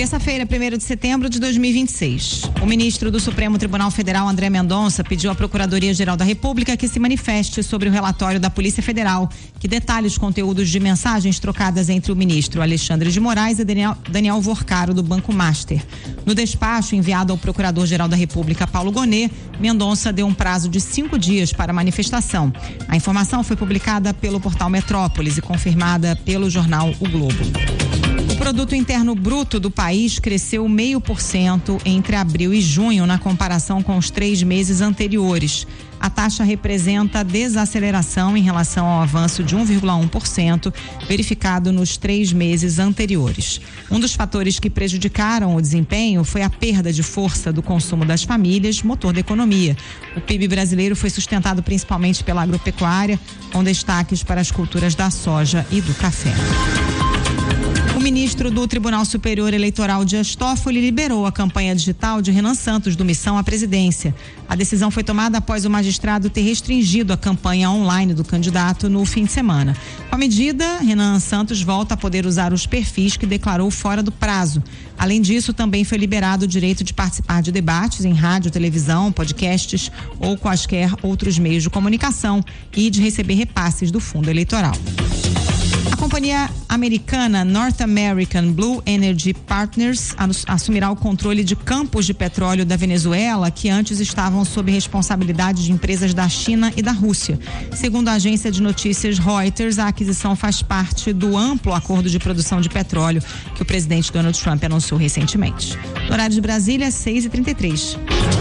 Terça-feira, 1º de setembro de 2026. O ministro do Supremo Tribunal Federal, André Mendonça, pediu à Procuradoria-Geral da República que se manifeste sobre o relatório da Polícia Federal, que detalha os conteúdos de mensagens trocadas entre o ministro Alexandre de Moraes e Daniel Vorcaro, do Banco Master. No despacho enviado ao Procurador-Geral da República, Paulo Gonet, Mendonça deu um prazo de 5 dias para a manifestação. A informação foi publicada pelo portal Metrópolis e confirmada pelo jornal O Globo. O produto interno bruto do país cresceu 0,5% entre abril e junho na comparação com os 3 meses anteriores. A taxa representa desaceleração em relação ao avanço de 1,1% verificado nos 3 meses anteriores. Um dos fatores que prejudicaram o desempenho foi a perda de força do consumo das famílias, motor da economia. O PIB brasileiro foi sustentado principalmente pela agropecuária, com destaques para as culturas da soja e do café. O ministro do Tribunal Superior Eleitoral, Dias Toffoli, liberou a campanha digital de Renan Santos, do Missão à Presidência. A decisão foi tomada após o magistrado ter restringido a campanha online do candidato no fim de semana. Com a medida, Renan Santos volta a poder usar os perfis que declarou fora do prazo. Além disso, também foi liberado o direito de participar de debates em rádio, televisão, podcasts ou quaisquer outros meios de comunicação e de receber repasses do fundo eleitoral. A companhia americana North American Blue Energy Partners assumirá o controle de campos de petróleo da Venezuela que antes estavam sob responsabilidade de empresas da China e da Rússia. Segundo a agência de notícias Reuters, a aquisição faz parte do amplo acordo de produção de petróleo que o presidente Donald Trump anunciou recentemente. No horário de Brasília, 6h33.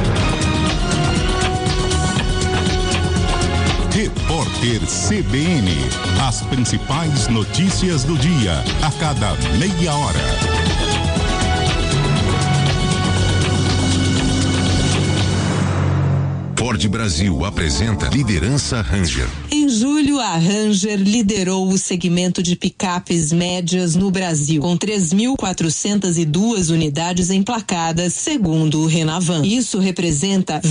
Repórter CBN. As principais notícias do dia, a cada meia hora. Ford Brasil apresenta Liderança Ranger. Em julho, a Ranger liderou o segmento de picapes médias no Brasil, com 3.402 unidades emplacadas, segundo o Renavan. Isso representa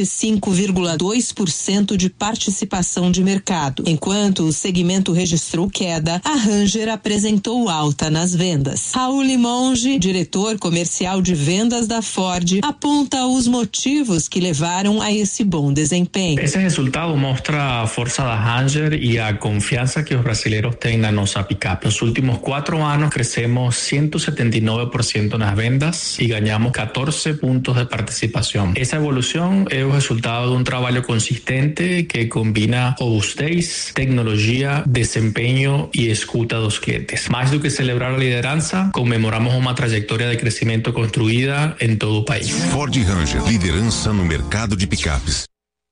25,2% de participação de mercado. Enquanto o segmento registrou queda, a Ranger apresentou alta nas vendas. Raul Limonge, diretor comercial de vendas da Ford, aponta os motivos que levaram a esse bom desempenho. Esse resultado mostra a força da Ranger e a confiança que os brasileiros têm na nossa picape. Nos últimos 4 anos crescemos 179% nas vendas e ganhamos 14 pontos de participação. Essa evolução é o resultado de um trabalho consistente que combina robustez, tecnologia, desempenho e escuta dos clientes. Mais do que celebrar a liderança, comemoramos uma trajetória de crescimento construída em todo o país. Ford Ranger, liderança no mercado de picapes.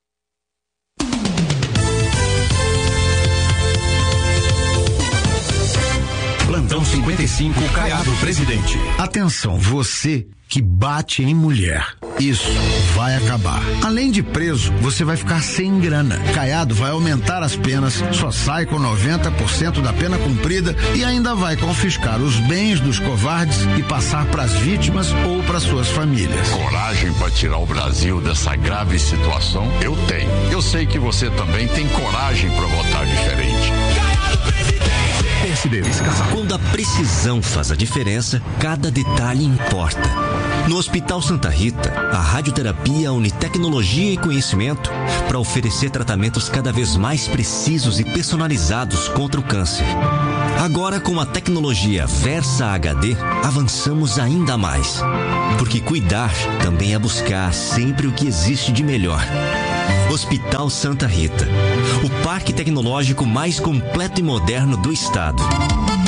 Plantão 55, Caiado, presidente. Atenção, você que bate em mulher. Isso vai acabar. Além de preso, você vai ficar sem grana. Caiado vai aumentar as penas, só sai com 90% da pena cumprida e ainda vai confiscar os bens dos covardes e passar para as vítimas ou para suas famílias. Coragem para tirar o Brasil dessa grave situação? Eu tenho. Eu sei que você também tem coragem para votar diferente. Caiado, presidente! Quando a precisão faz a diferença, cada detalhe importa. No Hospital Santa Rita, a radioterapia une tecnologia e conhecimento para oferecer tratamentos cada vez mais precisos e personalizados contra o câncer. Agora, com a tecnologia Versa HD, avançamos ainda mais. Porque cuidar também é buscar sempre o que existe de melhor. Hospital Santa Rita, o parque tecnológico mais completo e moderno do estado.